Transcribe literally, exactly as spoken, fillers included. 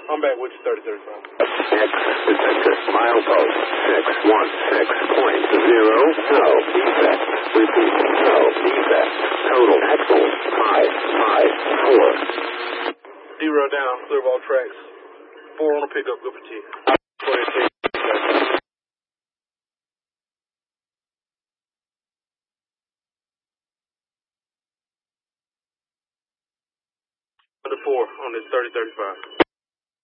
I'm back with you, thirty thirty-five. X, detector, milepost, six one six point zero, no defect. Repeat, no defect. Total axles, five five four. Zero down, clear of all tracks. Four on the pickup, go for T. Under four on this thirty thirty-five.